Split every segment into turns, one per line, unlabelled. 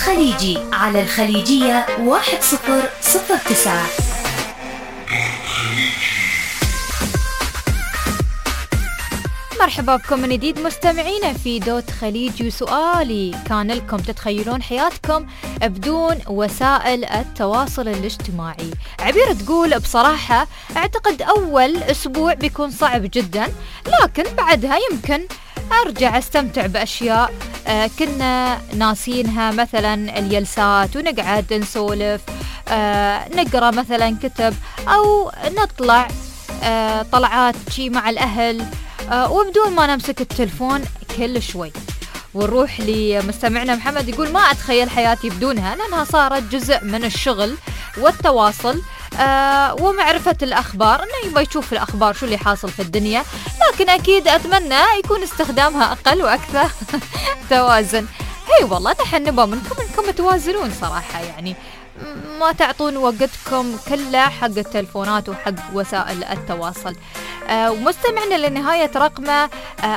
الخليجي على الخليجية 1009.
مرحبا بكم من جديد مستمعينا في دوت خليجي. وسؤالي كان لكم: تتخيلون حياتكم بدون وسائل التواصل الاجتماعي؟ عبير تقول: بصراحة أعتقد أول أسبوع بيكون صعب جدا، لكن بعدها يمكن أرجع أستمتع بأشياء كنا ناسينها، مثلا الجلسات ونقعد نسولف، نقرأ مثلا كتب، أو نطلع طلعات شي مع الأهل وبدون ما نمسك التلفون كل شوي. ونروح لمستمعنا محمد يقول: ما أتخيل حياتي بدونها، لأنها صارت جزء من الشغل والتواصل ومعرفة الأخبار، إنه يبغى يشوف الأخبار شو اللي حاصل في الدنيا، لكن أكيد أتمنى يكون استخدامها أقل وأكثر توازن. هي والله نحن نبغى منكم توازنون صراحة، يعني ما تعطون وقتكم كله حق التلفونات وحق وسائل التواصل. ومستمعنا لنهاية رقمه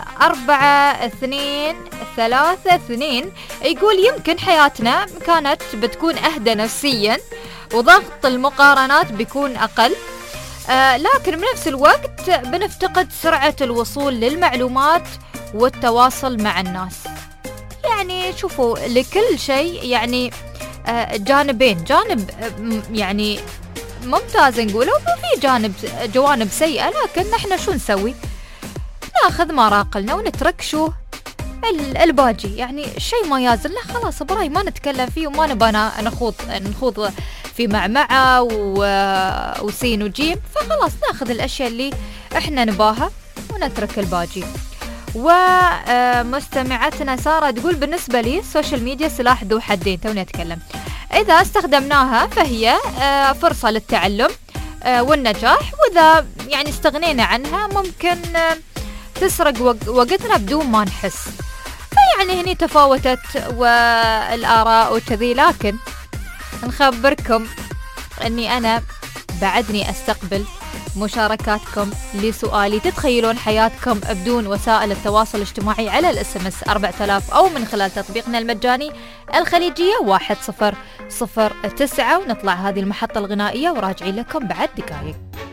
4232 يقول: يمكن حياتنا كانت بتكون أهدى نفسيا وضغط المقارنات بيكون أقل، لكن بنفس الوقت بنفتقد سرعة الوصول للمعلومات والتواصل مع الناس. يعني شوفوا، لكل شيء يعني جانبين، جانب يعني ممتاز نقوله، وفي جوانب سيئة، لكن نحن شو نسوي؟ ناخذ ما راقلنا ونترك شو الباجي. يعني شيء ما يازلنا خلاص براي ما نتكلم فيه، وما نبغى نخوض في معمعة وسين وجيم، فخلاص ناخذ الأشياء اللي احنا نباها ونترك الباجي. ومستمعتنا سارة تقول: بالنسبة لي السوشيال ميديا سلاح ذو حدين، توني أتكلم. إذا استخدمناها فهي فرصة للتعلم والنجاح، وإذا يعني استغنينا عنها ممكن تسرق وقتنا بدون ما نحس. فيعني هني تفاوتت والآراء وكذي، لكن نخبركم أني أنا بعدني أستقبل مشاركاتكم لسؤالي: تتخيلون حياتكم بدون وسائل التواصل الاجتماعي؟ على الSMS 4000 أو من خلال تطبيقنا المجاني الخليجية 1009. ونطلع هذه المحطة الغنائية وراجعين لكم بعد دقائق.